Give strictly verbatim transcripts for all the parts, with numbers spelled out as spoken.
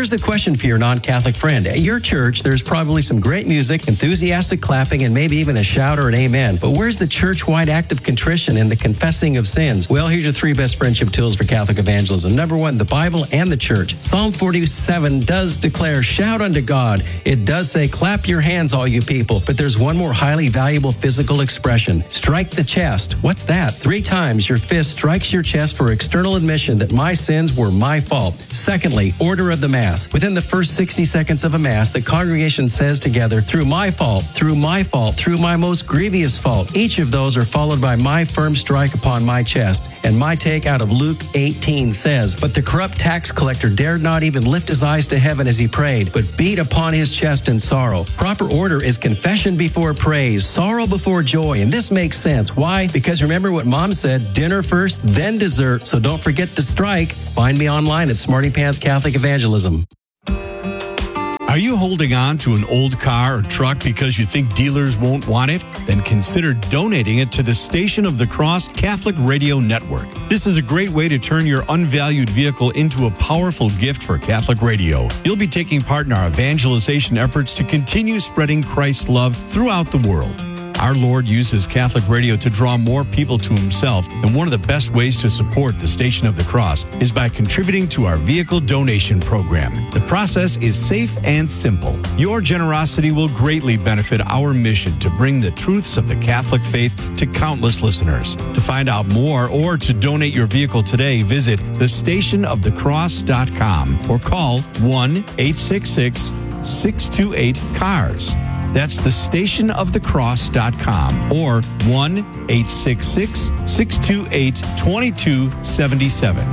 here's the question for your non-Catholic friend. At your church, there's probably some great music, enthusiastic clapping, and maybe even a shout or an amen. But where's the church-wide act of contrition and the confessing of sins? Well, here's your three best friendship tools for Catholic evangelism. Number one, the Bible and the church. Psalm forty-seven does declare, shout unto God. It does say, clap your hands, all you people. But there's one more highly valuable physical expression. Strike the chest. What's that? Three times your fist strikes your chest for external admission that my sins were my fault. Secondly, order of the Mass. Within the first sixty seconds of a Mass, the congregation says together, through my fault, through my fault, through my most grievous fault. Each of those are followed by my firm strike upon my chest. And my take out of Luke eighteen says, but the corrupt tax collector dared not even lift his eyes to heaven as he prayed, but beat upon his chest in sorrow. Proper order is confession before praise, sorrow before joy, and this makes sense. Why? Because remember what Mom said, dinner first, then dessert, so don't forget to strike. Find me online at Smarty Pants Catholic Evangelism. Are you holding on to an old car or truck because you think dealers won't want it? Then consider donating it to the Station of the Cross Catholic Radio Network. This is a great way to turn your unvalued vehicle into a powerful gift for Catholic radio. You'll be taking part in our evangelization efforts to continue spreading Christ's love throughout the world. Our Lord uses Catholic radio to draw more people to himself, and one of the best ways to support the Station of the Cross is by contributing to our vehicle donation program. The process is safe and simple. Your generosity will greatly benefit our mission to bring the truths of the Catholic faith to countless listeners. To find out more or to donate your vehicle today, visit the station of the cross dot com or call one eight six six, six two eight, C A R S. That's the station of the cross dot com or one eight six six, six two eight, two two seven seven.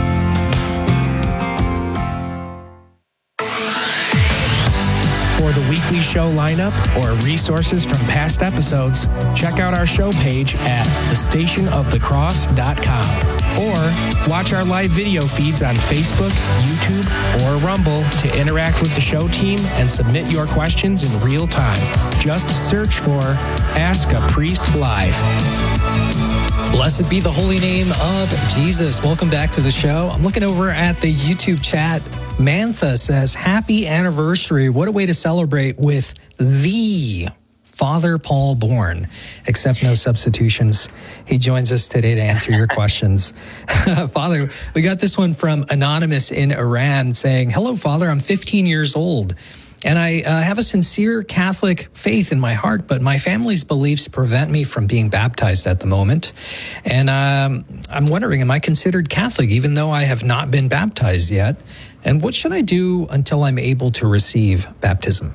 For the weekly show lineup or resources from past episodes, check out our show page at the station of the cross dot com or watch our live video feeds on Facebook, YouTube, or Rumble to interact with the show team and submit your questions in real time. Just search for Ask a Priest Live. Blessed be the holy name of Jesus. Welcome back to the show. I'm looking over at the YouTube chat. Mantha says, happy anniversary. What a way to celebrate with the Father Paul Bourne. Accept no substitutions. He joins us today to answer your questions. Father, we got this one from Anonymous in Iran saying, hello, Father. I'm fifteen years old. And I uh, have a sincere Catholic faith in my heart, but my family's beliefs prevent me from being baptized at the moment. And um, I'm wondering, am I considered Catholic even though I have not been baptized yet? And what should I do until I'm able to receive baptism?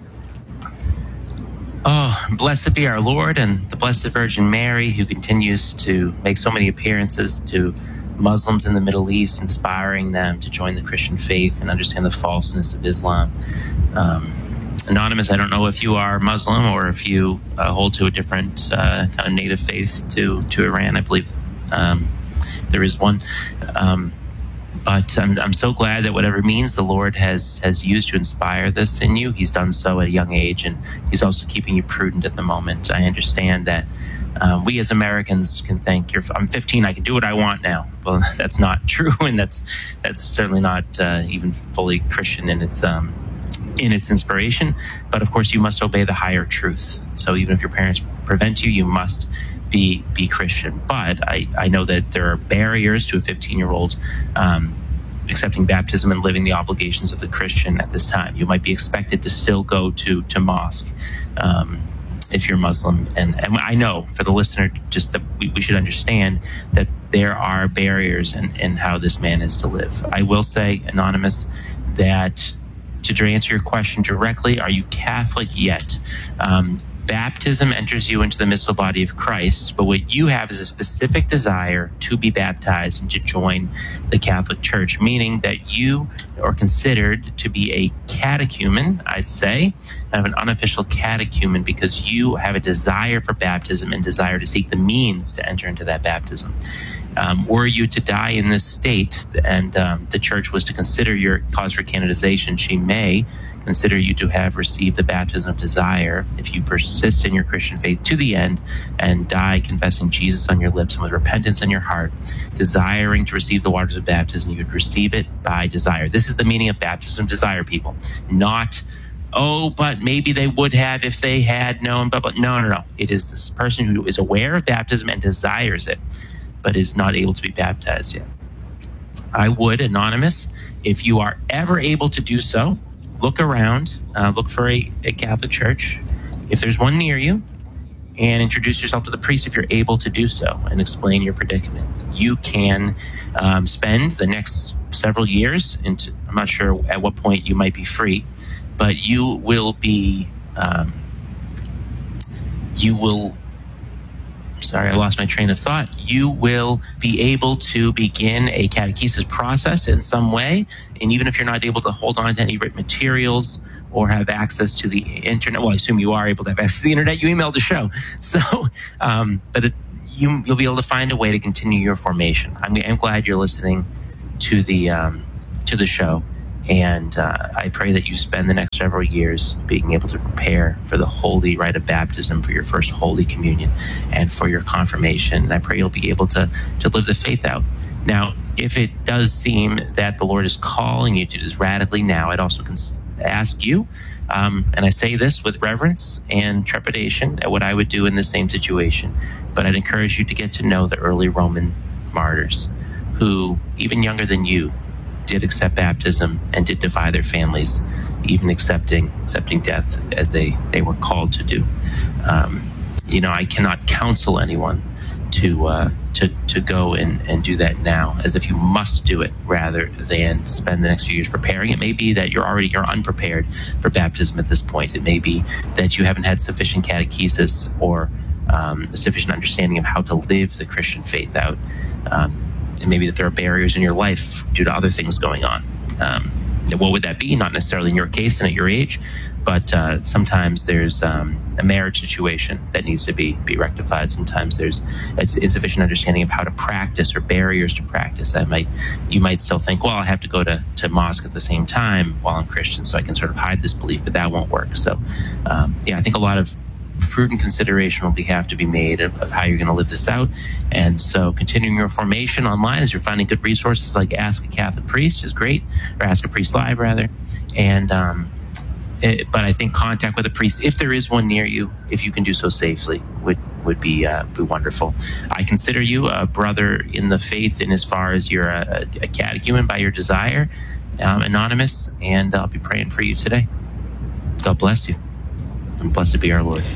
Oh, blessed be our Lord and the Blessed Virgin Mary, who continues to make so many appearances to Muslims in the Middle East, inspiring them to join the Christian faith and understand the falseness of Islam. Um, Anonymous, I don't know if you are Muslim or if you uh, hold to a different uh, kind of native faith to, to Iran. I believe um, there is one. Um, But I'm, I'm so glad that whatever means the Lord has has used to inspire this in you, he's done so at a young age, and he's also keeping you prudent at the moment. I understand that um, we as Americans can think, You're, I'm fifteen, I can do what I want now. Well, that's not true, and that's that's certainly not uh, even fully Christian in its um, in its inspiration. But of course, you must obey the higher truth. So even if your parents prevent you, you must be be Christian. But I, I know that there are barriers to a fifteen-year-old um, accepting baptism and living the obligations of the Christian at this time. You might be expected to still go to to mosque um, if you're Muslim. And, and I know for the listener, just that we, we should understand that there are barriers in, in how this man is to live. I will say, Anonymous, that to answer your question directly, are you Catholic yet? Um, Baptism enters you into the mystical body of Christ, but what you have is a specific desire to be baptized and to join the Catholic Church, meaning that you are considered to be a catechumen, I'd say, kind of an unofficial catechumen, because you have a desire for baptism and desire to seek the means to enter into that baptism. Um, were you to die in this state and um, the church was to consider your cause for canonization, she may consider you to have received the baptism of desire if you persist in your Christian faith to the end and die confessing Jesus on your lips and with repentance in your heart, desiring to receive the waters of baptism. You would receive it by desire. This is the meaning of baptism, desire, people. Not, oh, but maybe they would have if they had known, but, but no, no, no. It is this person who is aware of baptism and desires it, but is not able to be baptized yet. I would, anonymous, if you are ever able to do so, look around, uh, look for a, a Catholic church, if there's one near you, and introduce yourself to the priest if you're able to do so and explain your predicament. You can um, spend the next several years, into, I'm not sure at what point you might be free, but you will be, um, you will Sorry, I lost my train of thought. You will be able to begin a catechesis process in some way. And even if you're not able to hold on to any written materials or have access to the internet, well, I assume you are able to have access to the internet. You emailed the show. So, um, but it, you, you'll be able to find a way to continue your formation. I'm, I'm glad you're listening to the, um, to the show. And uh, I pray that you spend the next several years being able to prepare for the holy rite of baptism, for your first Holy Communion, and for your confirmation. And I pray you'll be able to, to live the faith out. Now, if it does seem that the Lord is calling you to do this radically now, I'd also cons- ask you, um, and I say this with reverence and trepidation, at what I would do in the same situation, but I'd encourage you to get to know the early Roman martyrs who, even younger than you, did accept baptism and did defy their families, even accepting accepting death as they, they were called to do. Um, you know, I cannot counsel anyone to uh, to to go and, and do that now, as if you must do it, rather than spend the next few years preparing. It may be that you're already you're unprepared for baptism at this point. It may be that you haven't had sufficient catechesis or um, a sufficient understanding of how to live the Christian faith out. Um, And maybe that there are barriers in your life due to other things going on. Um, what would that be? Not necessarily in your case and at your age, but uh, sometimes there's um, a marriage situation that needs to be be rectified. Sometimes there's it's insufficient understanding of how to practice or barriers to practice. I might you might still think, well, I have to go to, to mosque at the same time while I'm Christian, so I can sort of hide this belief, but that won't work. So, um, yeah, I think a lot of prudent consideration will be, have to be made of, of how you're going to live this out. And so continuing your formation online, as you're finding good resources like Ask a Catholic Priest is great, or Ask a Priest Live rather. And um, it, but I think contact with a priest, if there is one near you, if you can do so safely, would would be uh, be wonderful. I consider you a brother in the faith in as far as you're a, a catechumen by your desire, um, anonymous, and I'll be praying for you today. God bless you, and blessed be our Lord.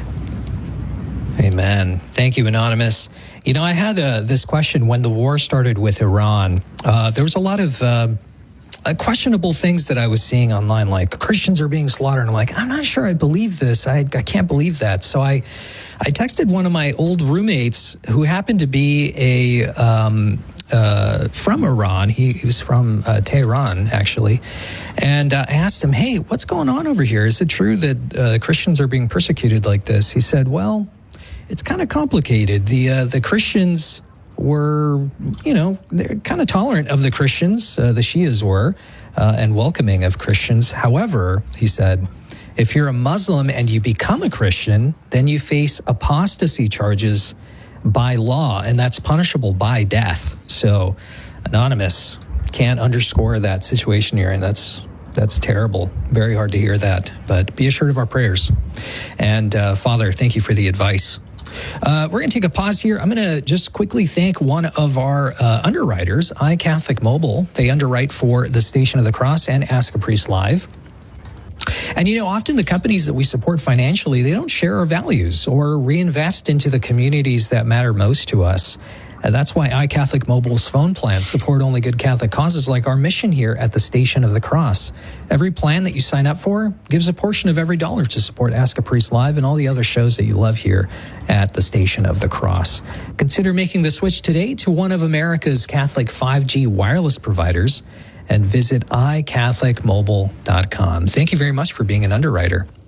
Amen. Thank you, Anonymous. You know, I had uh, this question when the war started with Iran. Uh, there was a lot of uh, uh, questionable things that I was seeing online, like Christians are being slaughtered. And I'm like, I'm not sure I believe this. I, I can't believe that. So I, I texted one of my old roommates who happened to be a um, uh, from Iran. He, he was from uh, Tehran, actually. And uh, I asked him, hey, what's going on over here? Is it true that uh, Christians are being persecuted like this? He said, well, it's kind of complicated. The uh, the Christians were, you know, they're kind of tolerant of the Christians, uh, the Shias were, uh, and welcoming of Christians. However, he said, if you're a Muslim and you become a Christian, then you face apostasy charges by law, and that's punishable by death. So, Anonymous, can't underscore that situation you're in. That's That's terrible. Very hard to hear that, but be assured of our prayers. And uh, Father, thank you for the advice. Uh, we're going to take a pause here. I'm going to just quickly thank one of our uh, underwriters, iCatholic Mobile. They underwrite for the Station of the Cross and Ask a Priest Live. And, you know, often the companies that we support financially, they don't share our values or reinvest into the communities that matter most to us. And that's why iCatholic Mobile's phone plans support only good Catholic causes, like our mission here at the Station of the Cross. Every plan that you sign up for gives a portion of every dollar to support Ask a Priest Live and all the other shows that you love here at the Station of the Cross. Consider making the switch today to one of America's Catholic five G wireless providers and visit i catholic mobile dot com. Thank you very much for being an underwriter.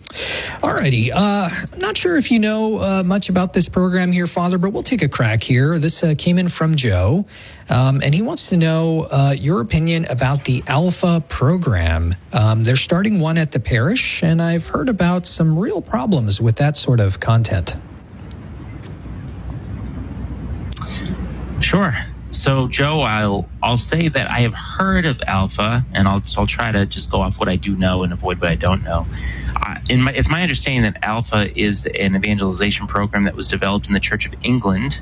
Alrighty. Uh, not sure if you know uh, much about this program here, Father, but we'll take a crack here. This uh, came in from Joe, um, and he wants to know uh, your opinion about the Alpha program. Um, they're starting one at the parish, and I've heard about some real problems with that sort of content. Sure. So, Joe, I'll I'll say that I have heard of Alpha, and I'll so I'll try to just go off what I do know and avoid what I don't know. Uh, in my, it's my understanding that Alpha is an evangelization program that was developed in the Church of England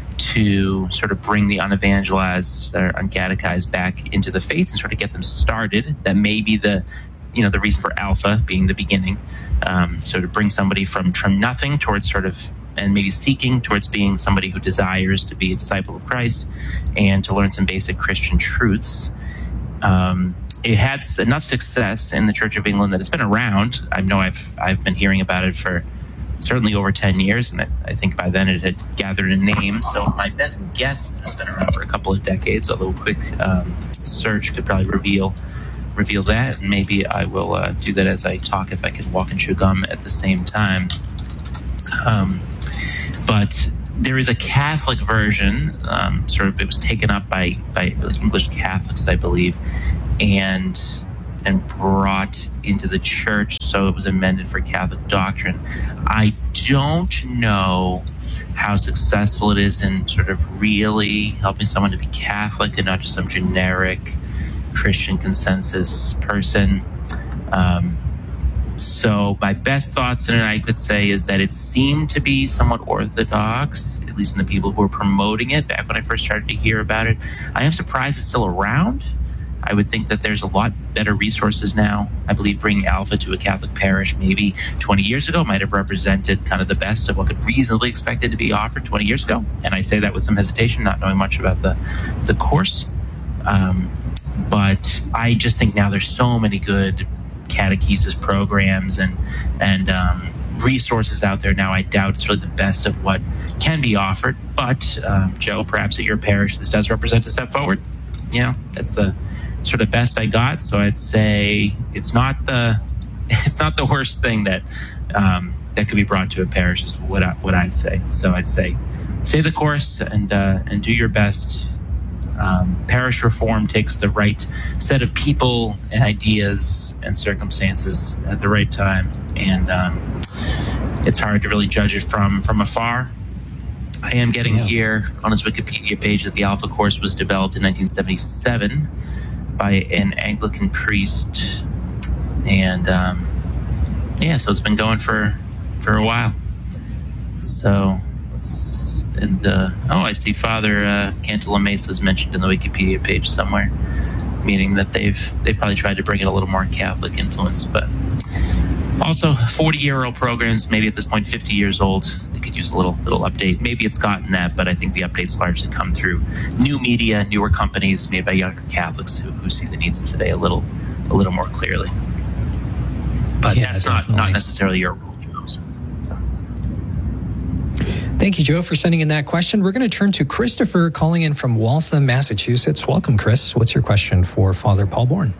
to sort of bring the unevangelized or uncatechized back into the faith and sort of get them started. That may be the you know the reason for Alpha being the beginning, um, sort of bring somebody from from nothing towards sort of and maybe seeking towards being somebody who desires to be a disciple of Christ and to learn some basic Christian truths. Um, it had enough success in the Church of England that it's been around. I know I've I've been hearing about it for certainly over ten years, and I, I think by then it had gathered a name. So my best guess is it's been around for a couple of decades. A little quick um, search could probably reveal reveal that, and maybe I will uh, do that as I talk if I can walk and chew gum at the same time. Um, But there is a Catholic version, um, sort of it was taken up by, by English Catholics, I believe, and and brought into the church, so it was amended for Catholic doctrine. I don't know how successful it is in sort of really helping someone to be Catholic and not just some generic Christian consensus person. Um So my best thoughts in it, I could say, is that it seemed to be somewhat orthodox, at least in the people who were promoting it back when I first started to hear about it. I am surprised it's still around. I would think that there's a lot better resources now. I believe bringing Alpha to a Catholic parish maybe twenty years ago might have represented kind of the best of what could reasonably expected to be offered twenty years ago. And I say that with some hesitation, not knowing much about the, the course. Um, but I just think now there's so many good catechesis programs and and um, resources out there now. I doubt it's really the best of what can be offered, but um, Joe, perhaps at your parish this does represent a step forward. You know, that's the sort of best I got. So I'd say it's not the it's not the worst thing that um, that could be brought to a parish is what I, what I'd say. So I'd say stay the course and uh, and do your best. Um, parish reform takes the right set of people and ideas and circumstances at the right time, and um, it's hard to really judge it from, from afar. I am getting yeah. here on his Wikipedia page that the Alpha course was developed in nineteen seventy-seven by an Anglican priest, and um, yeah, so it's been going for for a while. So let's. And uh, oh, I see Father uh, Cantalamessa was mentioned in the Wikipedia page somewhere, meaning that they've they've probably tried to bring in a little more Catholic influence. But also, forty-year-old programs, maybe at this point fifty years old, they could use a little little update. Maybe it's gotten that, but I think the updates largely come through new media, newer companies made by younger Catholics who, who see the needs of today a little a little more clearly. But yeah, that's definitely. not not necessarily your rule, Joe. So. Thank you, Joe, for sending in that question. We're going to turn to Christopher calling in from Waltham, Massachusetts. Welcome, Chris. What's your question for Father Paul Bourne?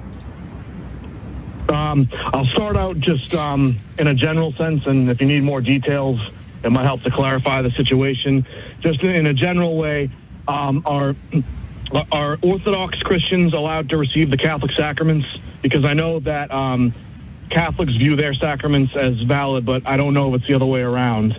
Um, I'll start out just um, in a general sense, and if you need more details, it might help to clarify the situation. Just in a general way, um, are, are Orthodox Christians allowed to receive the Catholic sacraments? Because I know that um, Catholics view their sacraments as valid, but I don't know if it's the other way around.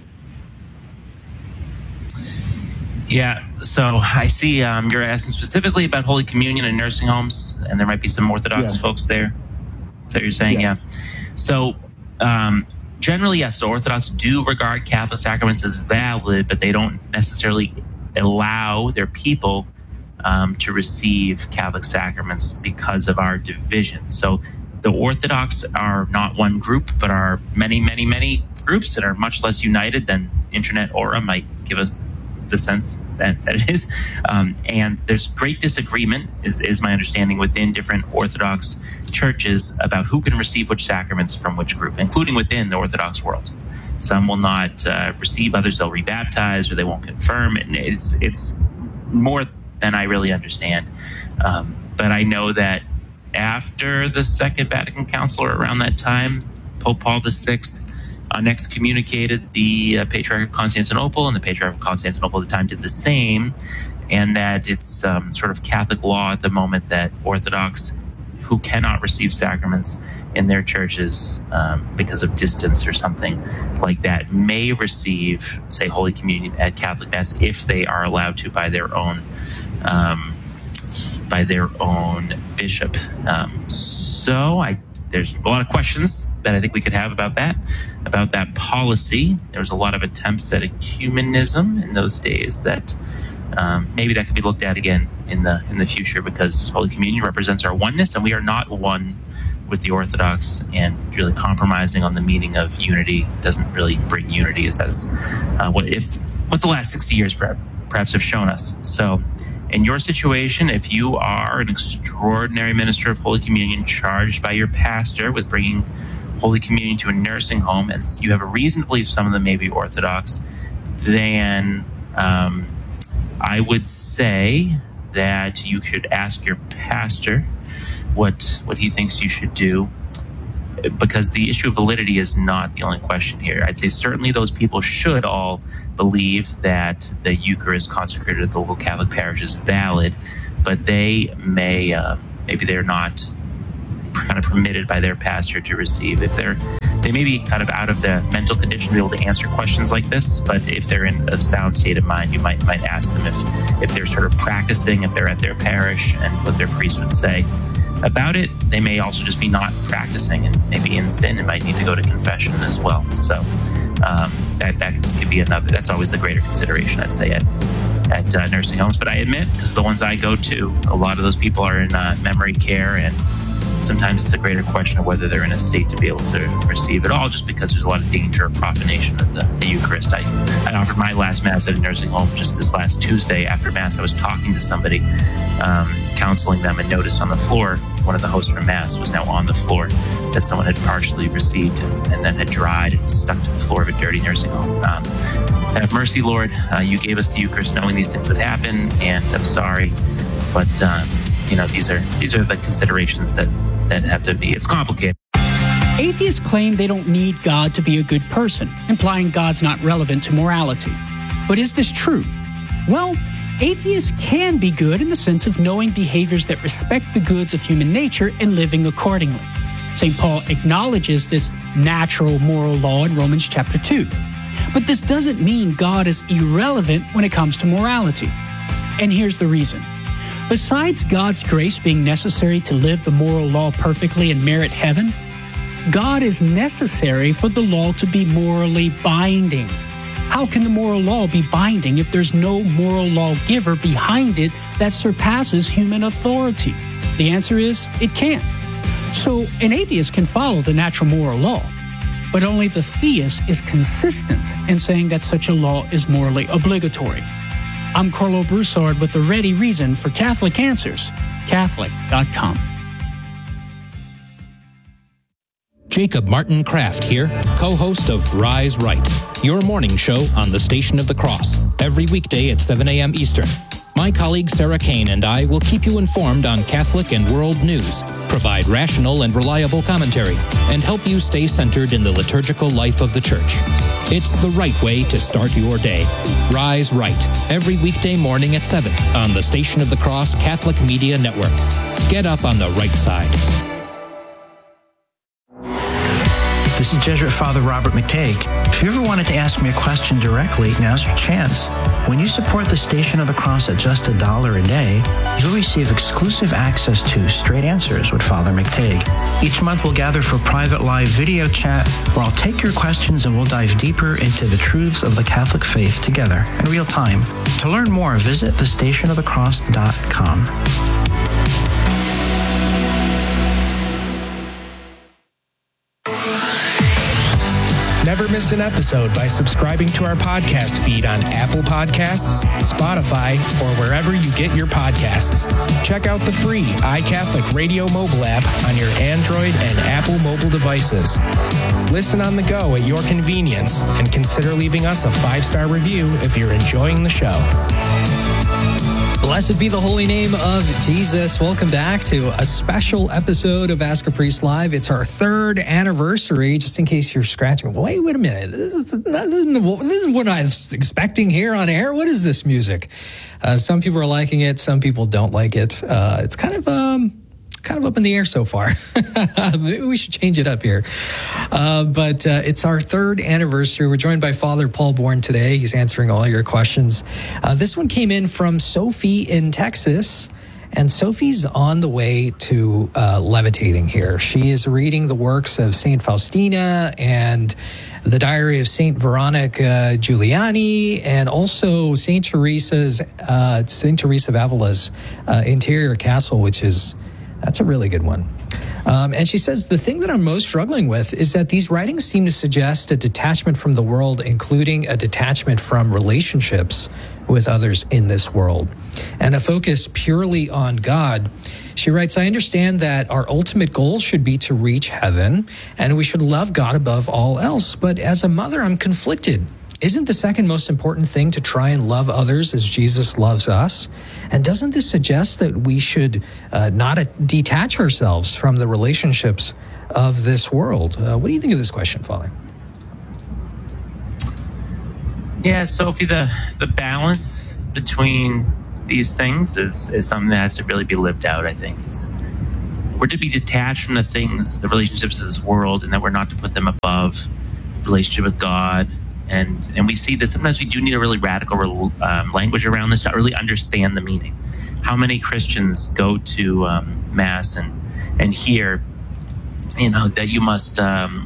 Yeah, so I see um, you're asking specifically about Holy Communion in nursing homes, and there might be some Orthodox yeah. folks there. Is that what you're saying? Yeah. yeah. So um, generally, yes, the Orthodox do regard Catholic sacraments as valid, but they don't necessarily allow their people um, to receive Catholic sacraments because of our division. So the Orthodox are not one group, but are many, many, many groups that are much less united than Internet Aura might give us the sense that, that it is. Um, and there's great disagreement, is, is my understanding, within different Orthodox churches about who can receive which sacraments from which group, including within the Orthodox world. Some will not uh, receive, others they'll rebaptize, or they won't confirm. And it's, it's more than I really understand. Um, but I know that after the Second Vatican Council, or around that time, Pope Paul the Sixth uh, excommunicated the uh, Patriarch of Constantinople, and the Patriarch of Constantinople at the time did the same, and that it's um, sort of Catholic law at the moment that Orthodox who cannot receive sacraments in their churches um, because of distance or something like that may receive, say, Holy Communion at Catholic Mass if they are allowed to by their own um, by their own bishop. Um, so I, there's a lot of questions that I think we could have about that, about that policy. There was a lot of attempts at ecumenism in those days that um, maybe that could be looked at again in the in the future, because Holy Communion represents our oneness, and we are not one with the Orthodox, and really compromising on the meaning of unity doesn't really bring unity, as that's uh, what if what the last sixty years perhaps have shown us. So in your situation, if you are an extraordinary minister of Holy Communion charged by your pastor with bringing Holy Communion to a nursing home, and you have a reason to believe some of them may be Orthodox, then um, I would say that you should ask your pastor what what he thinks you should do, because the issue of validity is not the only question here. I'd say certainly those people should all believe that the Eucharist consecrated at the local Catholic parish is valid, but they may, uh, maybe they're not kind of permitted by their pastor to receive. If they're, they may be kind of out of the mental condition to be able to answer questions like this, but if they're in a sound state of mind, you might might ask them if, if they're sort of practicing, if they're at their parish, and what their priest would say about it. They may also just be not practicing and maybe in sin and might need to go to confession as well. So um, that that could be another. That's always the greater consideration, I'd say, at at uh, nursing homes. But I admit, because the ones I go to, a lot of those people are in uh, memory care, and sometimes it's a greater question of whether they're in a state to be able to receive it all, just because there's a lot of danger of profanation of the, the Eucharist. I, I offered my last Mass at a nursing home just this last Tuesday. After Mass, I was talking to somebody, um, counseling them, and noticed on the floor, one of the hosts from Mass was now on the floor that someone had partially received and, and then had dried and stuck to the floor of a dirty nursing home. Um, have mercy, Lord. Uh, you gave us the Eucharist knowing these things would happen, and I'm sorry, but um, you know, these are these are the considerations that that have to be. It's complicated. Atheists claim they don't need God to be a good person, implying God's not relevant to morality. But is this true? Well, atheists can be good in the sense of knowing behaviors that respect the goods of human nature and living accordingly. Saint Paul acknowledges this natural moral law in Romans chapter two. But this doesn't mean God is irrelevant when it comes to morality. And here's the reason. Besides God's grace being necessary to live the moral law perfectly and merit heaven, God is necessary for the law to be morally binding. How can the moral law be binding if there's no moral lawgiver behind it that surpasses human authority? The answer is, it can't. So an atheist can follow the natural moral law, but only the theist is consistent in saying that such a law is morally obligatory. I'm Carlo Broussard with the ready reason for Catholic Answers, Catholic dot com. Jacob Martin Kraft here, co-host of Rise Right, your morning show on the Station of the Cross, every weekday at seven a.m. Eastern. My colleague Sarah Kane and I will keep you informed on Catholic and world news, provide rational and reliable commentary, and help you stay centered in the liturgical life of the Church. It's the right way to start your day. Rise Right, every weekday morning at seven on the Station of the Cross Catholic Media Network. Get up on the right side. This is Jesuit Father Robert McTague. If you ever wanted to ask me a question directly, now's your chance. When you support the Station of the Cross at just a dollar a day, you'll receive exclusive access to Straight Answers with Father McTague. Each month we'll gather for private live video chat where I'll take your questions and we'll dive deeper into the truths of the Catholic faith together in real time. To learn more, visit the station of the cross dot com. Never miss an episode by subscribing to our podcast feed on Apple Podcasts, Spotify, or wherever you get your podcasts. Check out the free iCatholic Radio mobile app on your Android and Apple mobile devices. Listen on the go at your convenience and consider leaving us a five-star review if you're enjoying the show. Blessed be the holy name of Jesus. Welcome back to a special episode of Ask a Priest Live. It's our third anniversary, just in case you're scratching. Wait, wait a minute. This is, this isn't what I was expecting here on air. What is this music? Uh, some people are liking it. Some people don't like it. Uh, it's kind of... um. kind of up in the air so far. Maybe we should change it up here. Uh, but uh, it's our third anniversary. We're joined by Father Paul Bourne today. He's answering all your questions. Uh, this one came in from Sophie in Texas. And Sophie's on the way to uh, levitating here. She is reading the works of Saint Faustina and the Diary of Saint Veronica Giuliani, and also Saint Teresa's, uh, Saint Teresa of Avila's uh, Interior Castle, which is That's a really good one. Um, and she says, the thing that I'm most struggling with is that these writings seem to suggest a detachment from the world, including a detachment from relationships with others in this world, and a focus purely on God. She writes, I understand that our ultimate goal should be to reach heaven, and we should love God above all else. But as a mother, I'm conflicted. Isn't the second most important thing to try and love others as Jesus loves us? And doesn't this suggest that we should uh, not uh, detach ourselves from the relationships of this world? Uh, what do you think of this question, Father? Yeah, Sophie, the, the balance between these things is, is something that has to really be lived out, I think. It's we're to be detached from the things, the relationships of this world, and that we're not to put them above relationship with God. And and we see that sometimes we do need a really radical um, language around this to really understand the meaning. How many Christians go to um, Mass and and hear, you know, that you must, um,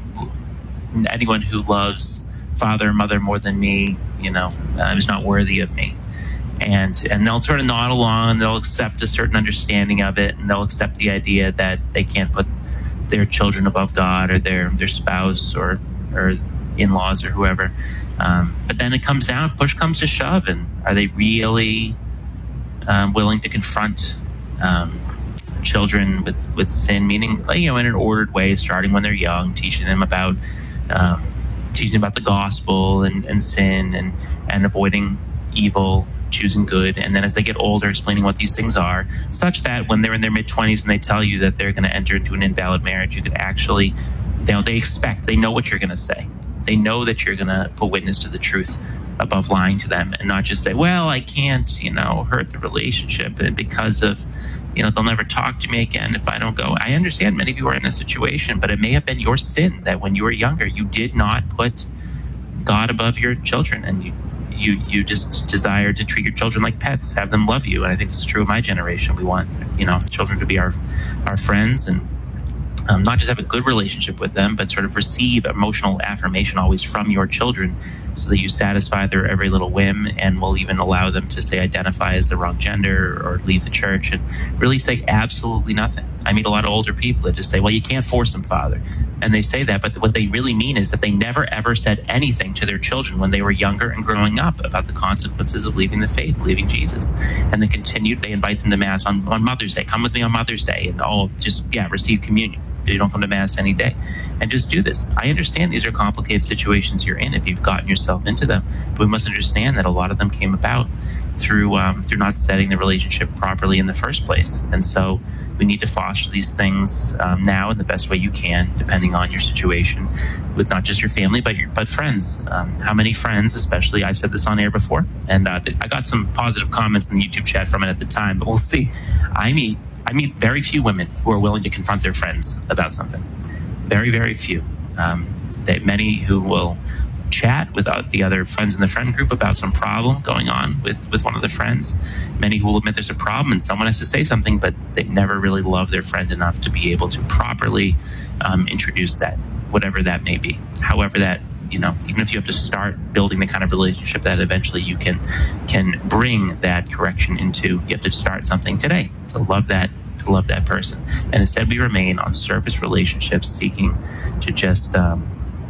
anyone who loves father or mother more than me, you know, uh, is not worthy of me. And and they'll sort of nod along, and they'll accept a certain understanding of it, and they'll accept the idea that they can't put their children above God or their their spouse or or in-laws or whoever. Um, but then it comes down, push comes to shove, and are they really um, willing to confront um, children with, with sin, meaning, you know, in an ordered way, starting when they're young, teaching them about um, teaching about the gospel and, and sin and, and avoiding evil, choosing good, and then as they get older, explaining what these things are, such that when they're in their mid-twenties and they tell you that they're going to enter into an invalid marriage, you could actually, you know, they expect, they know what you're going to say. They know that you're going to put witness to the truth above lying to them, and not just say, well, I can't, you know, hurt the relationship, and because of, you know, they'll never talk to me again if I don't go. I understand many of you are in this situation, but it may have been your sin that when you were younger, you did not put God above your children, and you you you just desire to treat your children like pets, have them love you. And I think this is true of my generation. We want, you know, children to be our our friends, and Um, not just have a good relationship with them, but sort of receive emotional affirmation always from your children, so that you satisfy their every little whim, and will even allow them to, say, identify as the wrong gender or leave the church and really say absolutely nothing. I meet a lot of older people that just say, well, you can't force them, Father. And they say that, but what they really mean is that they never ever said anything to their children when they were younger and growing up about the consequences of leaving the faith, leaving Jesus. And they continued, they invite them to Mass on, on Mother's Day. Come with me on Mother's Day, and oh, just, yeah, receive communion. You don't come to Mass any day, and just do this. I understand these are complicated situations you're in if you've gotten yourself into them, but we must understand that a lot of them came about through um, through not setting the relationship properly in the first place. And so we need to foster these things um, now in the best way you can, depending on your situation, with not just your family but your but friends. Um, how many friends, especially, I've said this on air before, and uh, I got some positive comments in the YouTube chat from it at the time, but we'll see. I meet I meet very few women who are willing to confront their friends about something. Very, very few. Um, they, many who will chat with uh, the other friends in the friend group about some problem going on with, with one of the friends. Many who will admit there's a problem and someone has to say something, but they never really love their friend enough to be able to properly um, introduce that, whatever that may be. However that, you know, even if you have to start building the kind of relationship that eventually you can can bring that correction into, you have to start something today to love that to love that person. And instead, we remain on surface relationships, seeking to just um,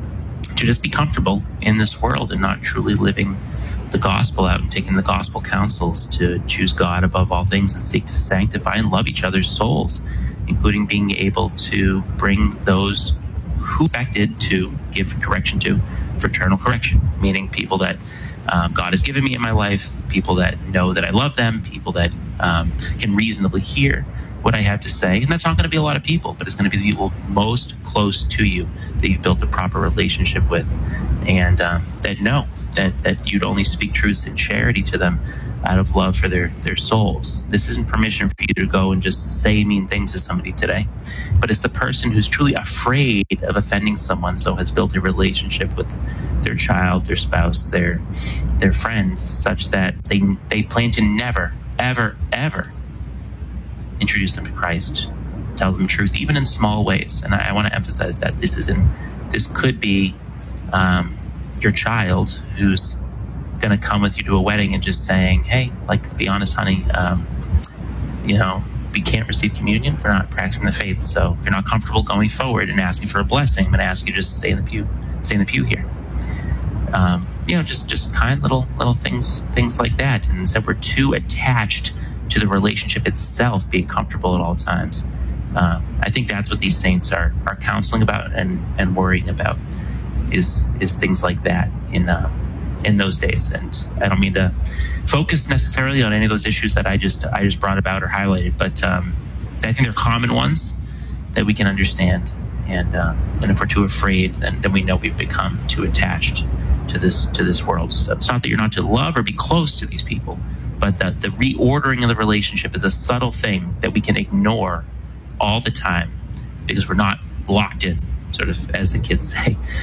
to just be comfortable in this world and not truly living the gospel out and taking the gospel counsels to choose God above all things and seek to sanctify and love each other's souls, including being able to bring those who expected to give correction to, fraternal correction, meaning people that um, God has given me in my life, people that know that I love them, people that um, can reasonably hear what I have to say. And that's not going to be a lot of people, but it's going to be the people most close to you that you've built a proper relationship with, and um, that know that, that you'd only speak truths in charity to them out of love for their, their souls. This isn't permission for you to go and just say mean things to somebody today, but it's the person who's truly afraid of offending someone, so has built a relationship with their child, their spouse, their their friends, such that they they plan to never, ever, ever introduce them to Christ, tell them truth, even in small ways. And I, I want to emphasize that this isn't, this could be um, your child who's going to come with you to a wedding and just saying, hey, like, be honest, honey, um, you know, we can't receive communion if we're not practicing the faith. So if you're not comfortable going forward and asking for a blessing, I'm going to ask you to just stay in the pew, stay in the pew here. Um, you know, just, just kind little, little things, things like that. And so we're too attached to the relationship itself being comfortable at all times. Um, I think that's what these saints are, are counseling about and, and worrying about is, is things like that in, uh, in those days. And I don't mean to focus necessarily on any of those issues that I just I just brought about or highlighted, but um, I think they're common ones that we can understand. And uh, and if we're too afraid, then, then we know we've become too attached to this to this world. So it's not that you're not to love or be close to these people, but that the reordering of the relationship is a subtle thing that we can ignore all the time because we're not locked in, sort of, as the kids say,